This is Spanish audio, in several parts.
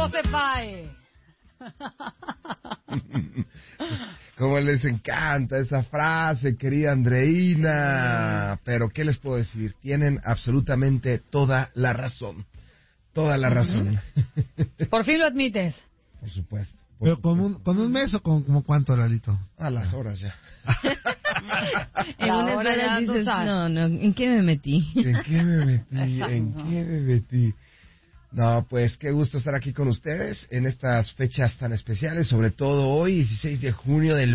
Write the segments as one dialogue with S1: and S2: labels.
S1: no se fae.
S2: Como les encanta esa frase, querida Andreina. Pero, ¿qué les puedo decir? Tienen absolutamente toda la razón. Toda la razón.
S1: Por fin lo admites.
S2: Por supuesto.
S3: Pero con un mes o con como cuánto, Lalito.
S2: A las horas ya.
S4: En unas horas dices, no, ¿en qué me metí?
S2: ¿En qué me metí? No, pues qué gusto estar aquí con ustedes en estas fechas tan especiales, sobre todo hoy, 16 de junio del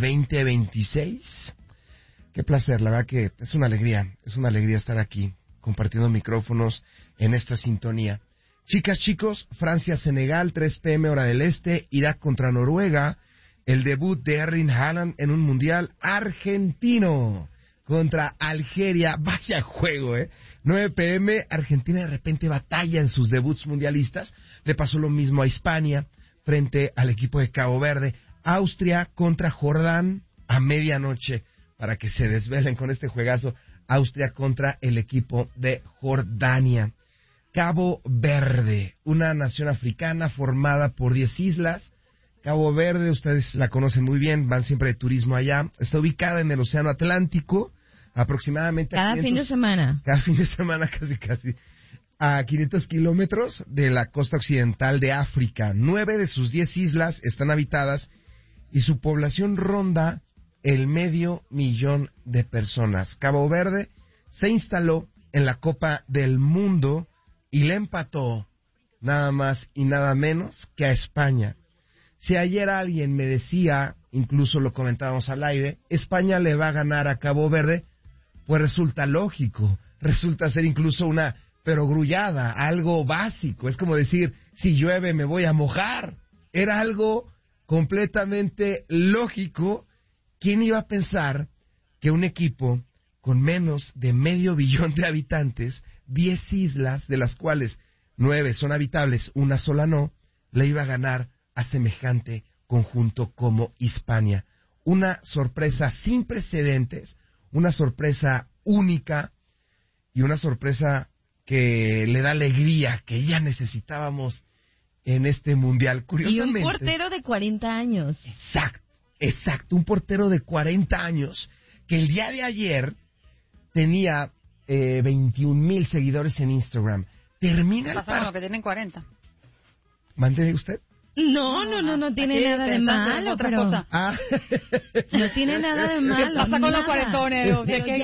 S2: 2026. Qué placer, la verdad que es una alegría estar aquí, compartiendo micrófonos en esta sintonía. Chicas, chicos, Francia-Senegal, 3 p.m. hora del este, Irak contra Noruega, el debut de Erling Haaland en un mundial argentino contra Algeria, vaya juego, 9 p.m. Argentina de repente batalla en sus debuts mundialistas, le pasó lo mismo a Hispania frente al equipo de Cabo Verde, Austria contra Jordán a medianoche, para que se desvelen con este juegazo, Austria contra el equipo de Jordania. Cabo Verde, una nación africana formada por 10 islas. Cabo Verde, ustedes la conocen muy bien, van siempre de turismo allá. Está ubicada en el Océano Atlántico, aproximadamente...
S4: Cada fin de semana,
S2: casi. A 500 kilómetros de la costa occidental de África. 9 de sus 10 islas están habitadas y su población ronda el 500,000 de personas. Cabo Verde se instaló en la Copa del Mundo y le empató nada más y nada menos que a España. Si ayer alguien me decía, incluso lo comentábamos al aire, España le va a ganar a Cabo Verde, pues resulta lógico, resulta ser incluso una perogrullada, algo básico. Es como decir, si llueve me voy a mojar. Era algo completamente lógico. ¿Quién iba a pensar que un equipo con menos de 500 millones de habitantes, 10 islas, de las cuales 9 son habitables, una sola no, le iba a ganar a semejante conjunto como Hispania? Una sorpresa sin precedentes, una sorpresa única y una sorpresa que le da alegría, que ya necesitábamos en este mundial. Curiosamente,
S4: y un portero de 40 años.
S2: Exacto, un portero de 40 años que el día de ayer tenía 21,000 seguidores en Instagram. Termina el
S1: partido. Que tienen 40.
S2: ¿Mande usted?
S4: No tiene nada de malo, pero... No tiene nada de malo.
S1: ¿Qué pasa con los cuarentones?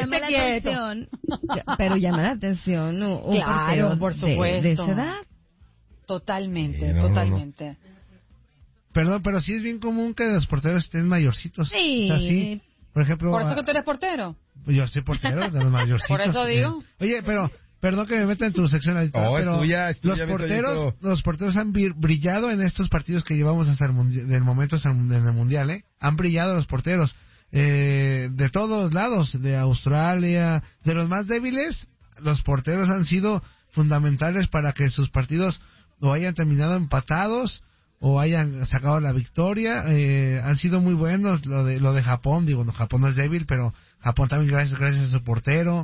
S4: Pero llama la atención un portero
S1: por supuesto.
S4: De esa edad.
S1: Totalmente.
S3: Perdón, pero sí es bien común que los porteros estén mayorcitos.
S4: Sí.
S3: Así, por ejemplo...
S1: ¿Por eso que tú eres portero?
S3: Yo soy portero de los mayorcitos.
S1: Por eso digo.
S3: Oye, pero... Perdón que me meta en tu sección ahorita, pero los porteros han brillado en estos partidos que llevamos hasta el momento en el Mundial, Han brillado los porteros de todos lados, de Australia, de los más débiles. Los porteros han sido fundamentales para que sus partidos o hayan terminado empatados o hayan sacado la victoria. Han sido muy buenos. Lo de Japón, Japón no es débil, pero Japón también gracias a su portero.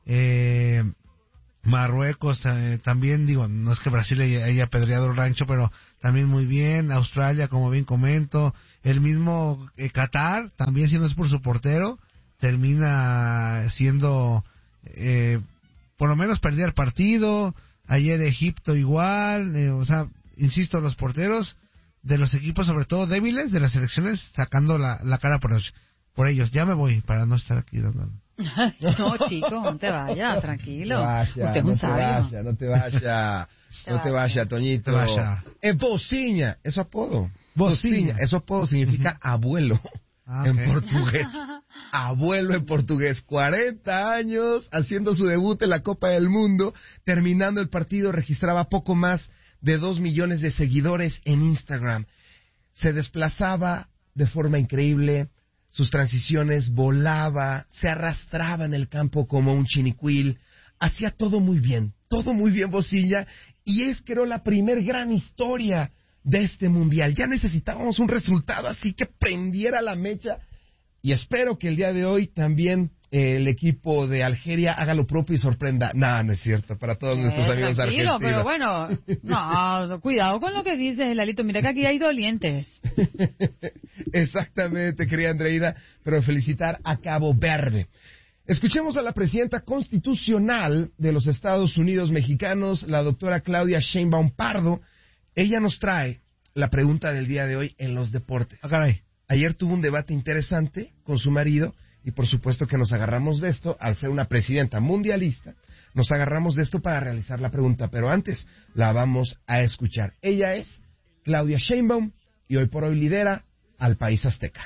S3: Marruecos también, no es que Brasil haya apedreado el rancho, pero también muy bien. Australia, como bien comento, el mismo Qatar, también siendo es por su portero, termina siendo, por lo menos perdía el partido. Ayer Egipto igual, insisto, los porteros de los equipos, sobre todo débiles, de las selecciones, sacando la cara por ellos. Ya me voy, para no estar aquí dando...
S1: No, chico, no te vayas, tranquilo. Usted es un sabio.
S2: No te vayas, Toñito. Es Bociña, eso apodo. Bociña, eso apodo significa abuelo en portugués. Abuelo en portugués. 40 años haciendo su debut en la Copa del Mundo. Terminando el partido, registraba poco más de 2 millones de seguidores en Instagram. Se desplazaba de forma increíble. Sus transiciones, volaba, se arrastraba en el campo como un chinicuil, hacía todo muy bien Bociña, y es creo la primer gran historia de este mundial. Ya necesitábamos un resultado así que prendiera la mecha, y espero que el día de hoy también el equipo de Algeria haga lo propio y sorprenda. No es cierto, para todos nuestros amigos argentinos.
S1: Pero bueno, no, cuidado con lo que dices, Lalito, mira que aquí hay dolientes.
S2: Exactamente, querida Andreina, pero felicitar a Cabo Verde. Escuchemos a la presidenta constitucional de los Estados Unidos mexicanos, la doctora Claudia Sheinbaum Pardo. Ella nos trae la pregunta del día de hoy en los deportes. Ayer tuvo un debate interesante con su marido y por supuesto que nos agarramos de esto, al ser una presidenta mundialista, nos agarramos de esto para realizar la pregunta, pero antes la vamos a escuchar. Ella es Claudia Sheinbaum y hoy por hoy lidera al país azteca.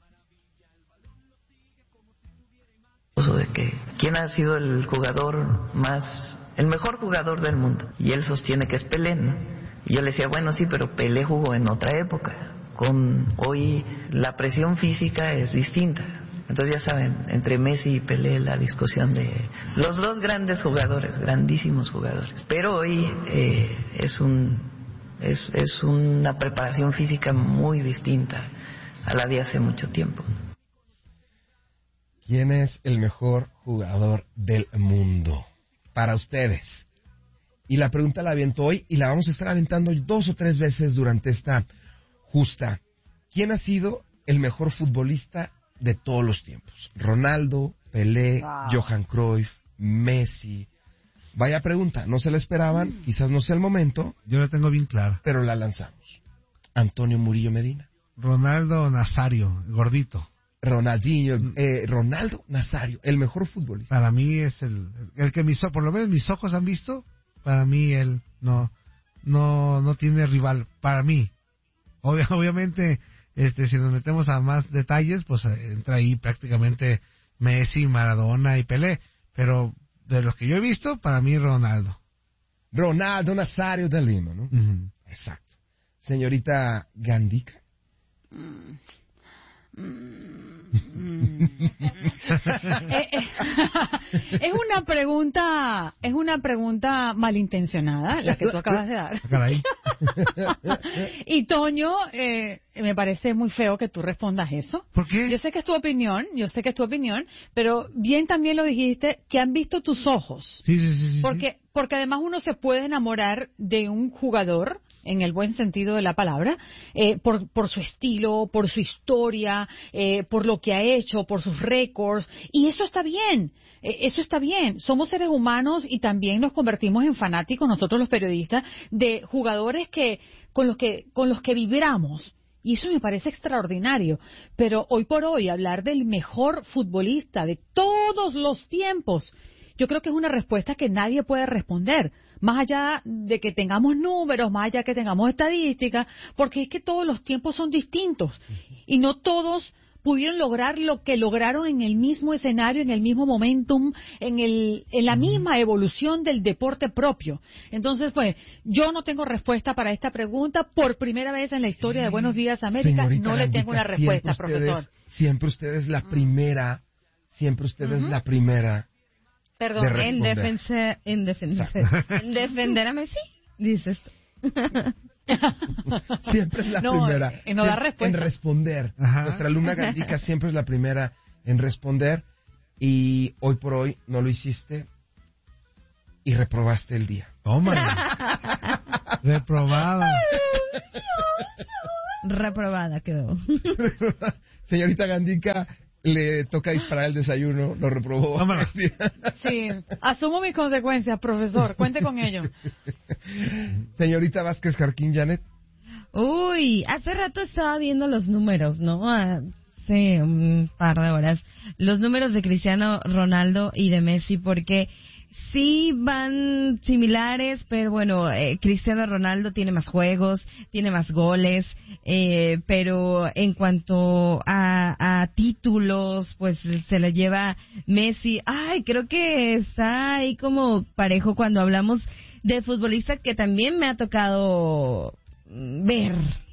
S5: De que quién ha sido el mejor jugador del mundo, y él sostiene que es Pelé, ¿no? Y yo le decía, bueno, sí, pero Pelé jugó en otra época. Hoy la presión física es distinta. Entonces ya saben, entre Messi y Pelé la discusión de los dos grandes jugadores, grandísimos jugadores. Pero hoy es una preparación física muy distinta a la de hace mucho tiempo.
S2: ¿Quién es el mejor jugador del mundo para ustedes? Y la pregunta la aviento hoy y la vamos a estar aventando 2 o 3 veces durante esta justa. ¿Quién ha sido el mejor futbolista de todos los tiempos? Ronaldo, Pelé, Johan Cruyff, Messi. Vaya pregunta, no se la esperaban, quizás no sea el momento.
S3: Yo la tengo bien clara.
S2: Pero la lanzamos. Antonio Murillo Medina.
S3: Ronaldo Nazario, gordito.
S2: Ronaldo Nazario, el mejor futbolista.
S3: Para mí es el que por lo menos mis ojos han visto. Para mí él no tiene rival. Para mí, obviamente, si nos metemos a más detalles, pues entra ahí prácticamente Messi, Maradona y Pelé. Pero de los que yo he visto, para mí Ronaldo
S2: Nazario de Lima, ¿no? Uh-huh. Exacto. Señorita Gandica.
S1: Es una pregunta malintencionada la que tú acabas de dar. Y Toño, me parece muy feo que tú respondas eso.
S3: ¿Por qué?
S1: Yo sé que es tu opinión, pero bien también lo dijiste, que han visto tus ojos.
S3: Sí.
S1: Porque además uno se puede enamorar de un jugador, en el buen sentido de la palabra, por su estilo, por su historia, por lo que ha hecho, por sus récords, y eso está bien. Eso está bien. Somos seres humanos y también nos convertimos en fanáticos, nosotros los periodistas, de jugadores con los que vibramos. Y eso me parece extraordinario. Pero hoy por hoy, hablar del mejor futbolista de todos los tiempos, yo creo que es una respuesta que nadie puede responder, más allá de que tengamos números, más allá de que tengamos estadísticas, porque es que todos los tiempos son distintos y no todos pudieron lograr lo que lograron en el mismo escenario, en el mismo momentum, en la misma evolución del deporte propio. Entonces, pues, yo no tengo respuesta para esta pregunta. Por primera vez en la historia de Buenos Días América,
S2: señorita
S1: no le tengo una respuesta, profesor.
S2: Siempre usted es la primera,
S4: Perdón, en defender a Messi, dices tú.
S2: Siempre es la primera
S1: en no dar respuesta.
S2: En responder. Ajá. Nuestra alumna Gandica siempre es la primera en responder y hoy por hoy no lo hiciste y reprobaste el día.
S3: Toma.
S4: Reprobada quedó.
S2: Señorita Gandica, le toca disparar el desayuno, lo reprobó.
S1: Sí, asumo mis consecuencias, profesor, cuente con ello.
S2: Señorita Vázquez Jarquín Janet.
S4: Uy, hace rato estaba viendo los números, ¿no? Hace un par de horas. Los números de Cristiano Ronaldo y de Messi, porque sí van similares, pero bueno, Cristiano Ronaldo tiene más juegos, tiene más goles, pero en cuanto a títulos, pues se lo lleva Messi. Ay, creo que está ahí como parejo cuando hablamos de futbolistas que también me ha tocado ver,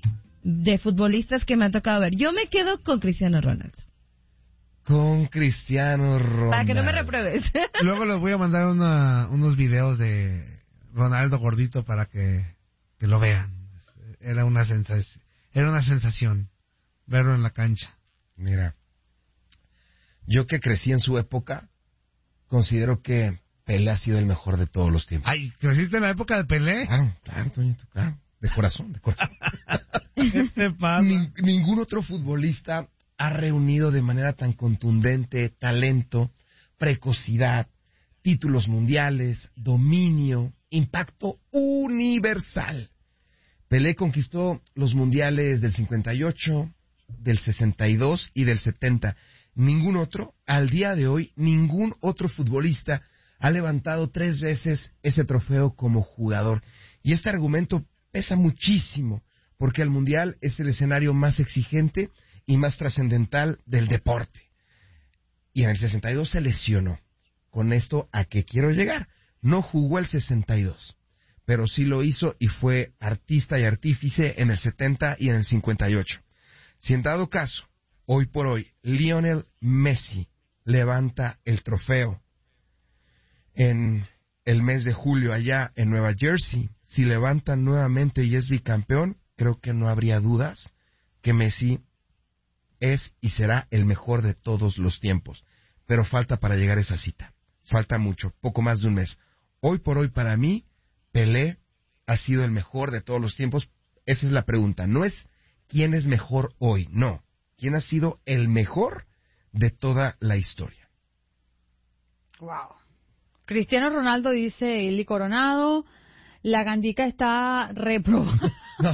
S4: Yo me quedo con Cristiano Ronaldo.
S2: Con Cristiano Ronaldo.
S4: Para que no me repruebes.
S3: Luego les voy a mandar unos videos de Ronaldo gordito para que lo vean. Era una sensación verlo en la cancha.
S2: Mira, Yo que crecí en su época, considero que Pelé ha sido el mejor de todos los tiempos.
S3: Ay, ¿creciste en la época de Pelé?
S2: Claro, Toñito, claro. De corazón.
S3: ¿Qué te pasa?
S2: Ningún otro futbolista ha reunido de manera tan contundente talento, precocidad, títulos mundiales, dominio, impacto universal. Pelé conquistó los mundiales del 58, del 62 y del 70. Ningún otro, al día de hoy, ningún otro futbolista ha levantado 3 veces ese trofeo como jugador. Y este argumento pesa muchísimo, porque el mundial es el escenario más exigente y más trascendental del deporte. Y en el 62 se lesionó. Con esto, ¿a qué quiero llegar? No jugó el 62, pero sí lo hizo y fue artista y artífice en el 70 y en el 58. Si en dado caso, hoy por hoy, Lionel Messi levanta el trofeo en el mes de julio allá en Nueva Jersey, si levanta nuevamente y es bicampeón, creo que no habría dudas que Messi es y será el mejor de todos los tiempos. Pero falta para llegar a esa cita. Falta mucho, poco más de un mes. Hoy por hoy, para mí, Pelé ha sido el mejor de todos los tiempos. Esa es la pregunta. No es quién es mejor hoy, no. ¿Quién ha sido el mejor de toda la historia?
S1: Wow. Cristiano Ronaldo dice, Eli Coronado, la Gandica está reprobada.
S2: No.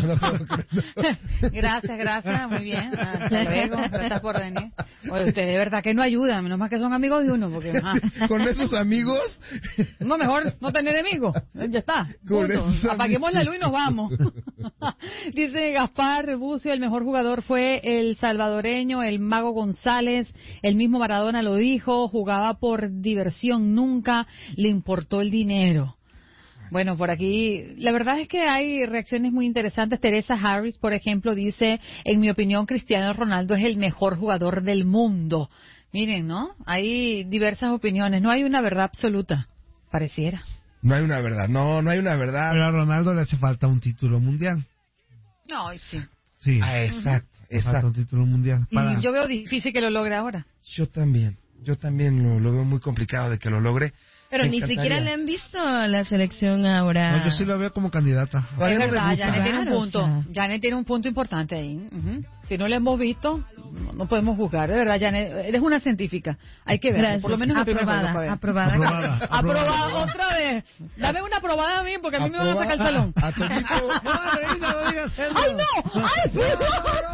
S1: Gracias, muy bien. Hasta luego, gracias por venir. Oye, usted de verdad que no ayuda, menos mal que son amigos de uno, porque
S2: con esos amigos.
S1: No, mejor no tener enemigos. Ya está. Apaguemos la luz y nos vamos. Dice Gaspar Rebucio, el mejor jugador fue el salvadoreño, el Mago González, el mismo Maradona lo dijo, jugaba por diversión, nunca le importó el dinero. Bueno, por aquí, la verdad es que hay reacciones muy interesantes. Teresa Harris, por ejemplo, dice, en mi opinión, Cristiano Ronaldo es el mejor jugador del mundo. Miren, ¿no? Hay diversas opiniones. No hay una verdad absoluta, pareciera.
S2: No hay una verdad, no hay una verdad.
S3: Pero a Ronaldo le hace falta un título mundial.
S1: No, sí.
S2: Sí. Exacto.
S3: Falta un título mundial.
S1: Y yo veo difícil que lo logre ahora.
S2: Yo también lo veo muy complicado de que lo logre.
S4: Pero ni siquiera le han visto a la selección ahora.
S3: No, yo sí lo veo como candidata.
S1: Es verdad, Janet tiene un punto. Janet tiene un punto importante ahí. Si no le hemos visto, no podemos juzgar. De verdad, Janet, eres una científica. Hay que ver. Por lo menos aprobada otra vez. Dame una aprobada a mí, porque a mí me van a sacar el salón.
S2: A Toñito.
S1: ¡Ay, no! ¡Ay,